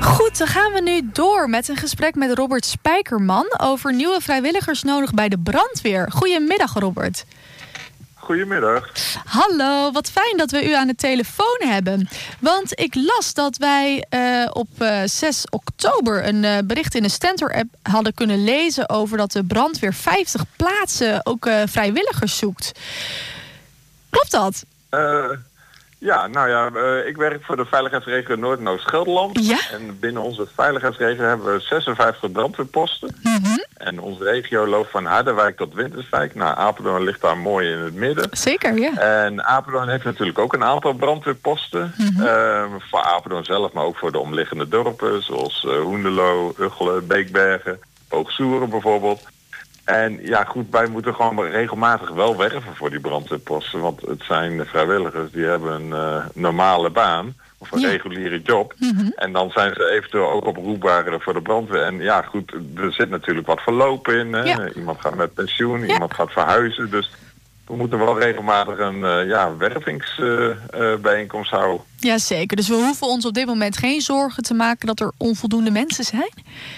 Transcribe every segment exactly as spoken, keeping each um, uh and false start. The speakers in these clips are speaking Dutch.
Goed, dan gaan we nu door met een gesprek met Robert Spijkerman over nieuwe vrijwilligers nodig bij de brandweer. Goedemiddag, Robert. Goedemiddag. Hallo, wat fijn dat we u aan de telefoon hebben. Want ik las dat wij uh, op uh, zes oktober een uh, bericht in de Stentor-app hadden kunnen lezen over dat de brandweer vijftig plaatsen ook uh, vrijwilligers zoekt. Klopt dat? Uh, ja, nou ja, uh, ik werk voor de veiligheidsregio Noord- en Oost-Gelderland. Ja? En binnen onze veiligheidsregio hebben we zesenvijftig brandweerposten. Mm-hmm. En onze regio loopt van Harderwijk tot Winterswijk. Nou, Apeldoorn ligt daar mooi in het midden. Zeker, ja. En Apeldoorn heeft natuurlijk ook een aantal brandweerposten. Mm-hmm. Uh, voor Apeldoorn zelf, maar ook voor de omliggende dorpen. Zoals uh, Hoenderloo, Uggelen, Beekbergen, Hoogsoeren bijvoorbeeld. En ja, goed, wij moeten gewoon regelmatig wel werven voor die brandweerposten. Want het zijn vrijwilligers die hebben een uh, normale baan. Of een ja. reguliere job. Mm-hmm. En dan zijn ze eventueel ook oproepbaar voor de brandweer. En ja, goed, er zit natuurlijk wat verloop in. Hè? Ja. Iemand gaat met pensioen, ja. iemand gaat verhuizen. Dus we moeten wel regelmatig een uh, ja, wervingsbijeenkomst uh, uh, houden. Jazeker, dus we hoeven ons op dit moment geen zorgen te maken dat er onvoldoende mensen zijn?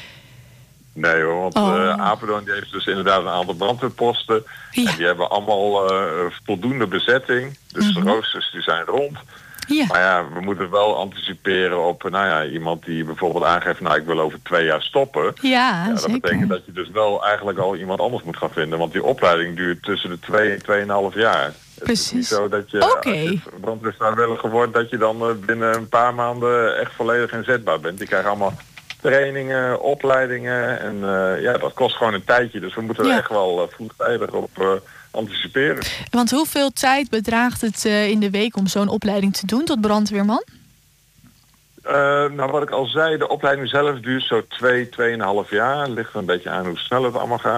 Nee hoor, want oh. uh, Apeldoorn die heeft dus inderdaad een aantal brandweerposten. Ja. En die hebben allemaal uh, voldoende bezetting. Dus Mm-hmm. de roosters die zijn rond. Ja. Maar ja, we moeten wel anticiperen op nou ja, iemand die bijvoorbeeld aangeeft, nou ik wil over twee jaar stoppen. Ja, Ja, dat zeker. betekent dat je dus wel eigenlijk al iemand anders moet gaan vinden. Want die opleiding duurt tussen de twee en tweeënhalf jaar. Precies. Het is niet zo dat je, Okay. als je brandweervrijwilliger wordt, dat je dan uh, binnen een paar maanden echt volledig inzetbaar bent. Die krijgen allemaal trainingen, opleidingen en uh, ja, dat kost gewoon een tijdje. Dus we moeten Ja. er echt wel uh, vroegtijdig op uh, anticiperen. Want hoeveel tijd bedraagt het uh, in de week om zo'n opleiding te doen tot brandweerman? Uh, nou, wat ik al zei, de opleiding zelf duurt zo twee, tweeënhalf jaar. Ligt er een beetje aan hoe snel het allemaal gaat.